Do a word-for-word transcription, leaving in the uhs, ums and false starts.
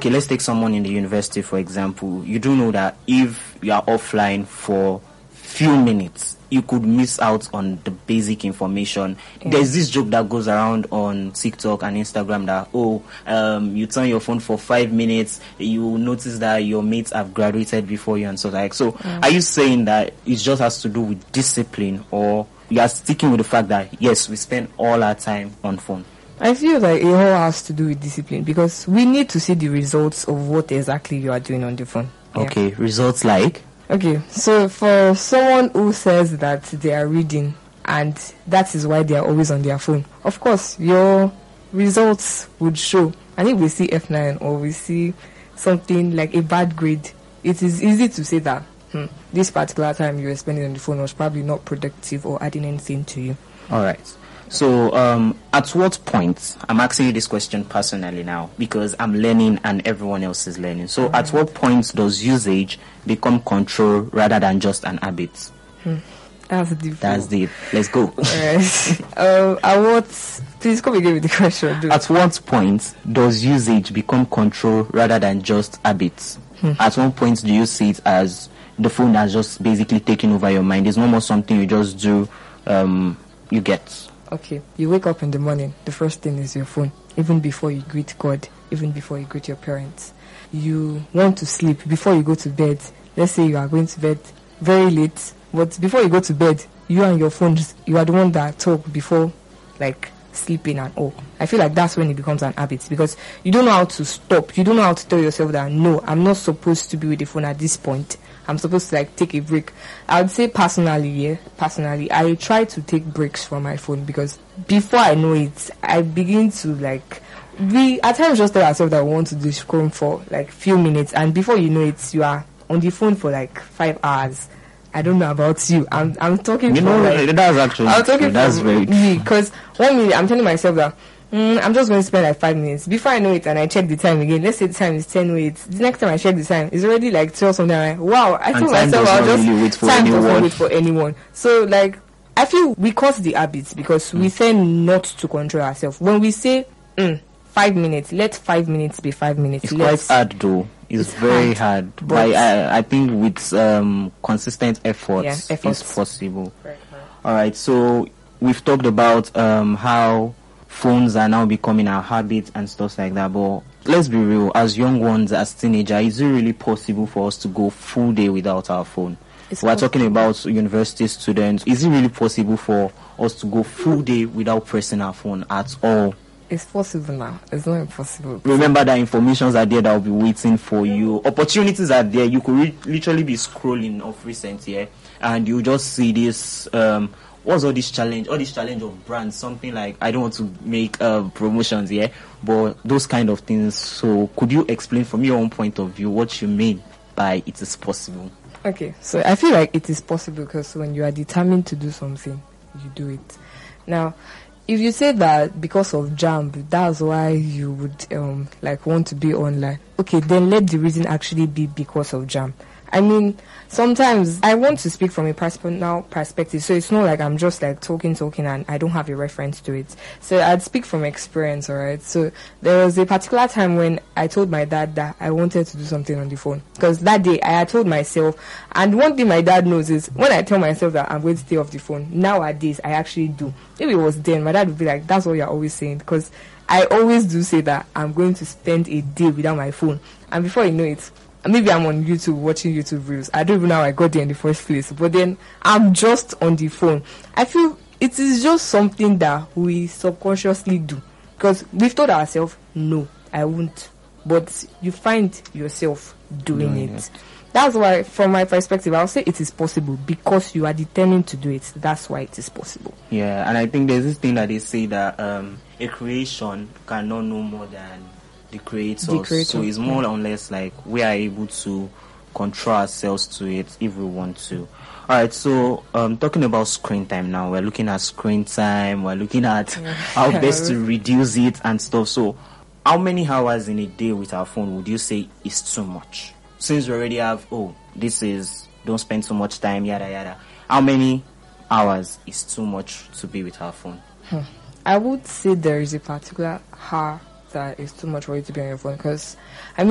okay, let's take someone in the university, for example. You do know that if you are offline for few minutes, you could miss out on the basic information. Yeah. There's this joke that goes around on TikTok and Instagram that, oh, um, you turn your phone for five minutes, you notice that your mates have graduated before you and so like. So yeah. Are you saying that it just has to do with discipline, or you are sticking with the fact that, yes, we spend all our time on phone? I feel like it all has to do with discipline, because we need to see the results of what exactly you are doing on the phone. Yeah. Okay, results like? Okay, so for someone who says that they are reading and that is why they are always on their phone, of course, your results would show. And if we see F nine or we see something like a bad grade, it is easy to say that hmm, this particular time you were spending on the phone was probably not productive or adding anything to you. All right. So, um, at what point, I'm asking you this question personally now, because I'm learning and everyone else is learning. So, mm-hmm. At what point does usage become control rather than just an habit? Hmm. That's deep. That's deep. Let's go. Yes. um, at what, please come again with the question. Dude. At what point does usage become control rather than just habits? Hmm. At what point do you see it as the phone has just basically taken over your mind? It's no more something you just do, um, you get. Okay, you wake up in the morning, the first thing is your phone, even before you greet God, even before you greet your parents. You want to sleep before you go to bed. Let's say you are going to bed very late, but before you go to bed, you and your phones, you are the one that talk before, like, sleeping and all. I feel like that's when it becomes an habit, because you don't know how to stop. You don't know how to tell yourself that, no, I'm not supposed to be with the phone at this point. I'm supposed to like take a break. I would say personally, yeah, personally, I try to take breaks from my phone, because before I know it, I begin to like, we at times just tell ourselves that we want to do Scrum for like few minutes, and before you know it, you are on the phone for like five hours. I don't know about you. I'm I'm talking. You know, like, that's actually I'm talking true. That's very me, because one minute I'm telling myself that mm, I'm just going to spend like five minutes. Before I know it, and I check the time again. Let's say the time is ten oh eight. The next time I check the time, it's already like twelve something. I'm like, wow! I told myself I'll just really wait for time anyone. doesn't wait for anyone. So like, I feel we cause the habits because mm. we tend not to control ourselves. When we say mm, five minutes, let five minutes be five minutes. It's Let's, quite hard though. It's, it's very hard, hard. but I, I think with um, consistent efforts, yeah, efforts, it's possible. Right, right. All right, so we've talked about um, how phones are now becoming our habit and stuff like that. But let's be real, as young ones, as teenagers, is it really possible for us to go full day without our phone? It's We're possible. Talking about university students. Is it really possible for us to go full day without pressing our phone at all? It's possible now. It's not impossible. Remember that informations are there that will be waiting for you. Opportunities are there. You could re- literally be scrolling of recent here, and you just see this. Um, what's all this challenge? All this challenge of brands. Something like, I don't want to make uh, promotions here, but those kind of things. So, could you explain from your own point of view what you mean by it is possible? Okay, so I feel like it is possible because when you are determined to do something, you do it. Now, if you say that because of jam, that's why you would um like want to be online, okay, then let the reason actually be because of jam. I mean, sometimes I want to speak from a personal perspective, so it's not like I'm just like talking, talking, and I don't have a reference to it. So I'd speak from experience, alright? So there was a particular time when I told my dad that I wanted to do something on the phone. Because that day I had told myself, and one thing my dad knows is when I tell myself that I'm going to stay off the phone, nowadays I actually do. If it was then, my dad would be like, that's what you're always saying. Because I always do say that I'm going to spend a day without my phone. And before you know it, maybe I'm on YouTube watching YouTube reels. I don't even know how I got there in the first place. But then I'm just on the phone. I feel it is just something that we subconsciously do. Because we've told ourselves, no, I won't. But you find yourself doing it. it. That's why, from my perspective, I'll say it is possible. Because you are determined to do it. That's why it is possible. Yeah, and I think there's this thing that they say that um, a creation cannot know more than the creators. The creator. So it's more or less like we are able to control ourselves to it if we want to. Alright, so um, talking about screen time now, we're looking at screen time, we're looking at how best to reduce it and stuff. So how many hours in a day with our phone would you say is too much? Since we already have, oh, this is, don't spend so much time, yada yada. How many hours is too much to be with our phone? Hmm. I would say there is a particular hour that is too much for you to be on your phone, because I mean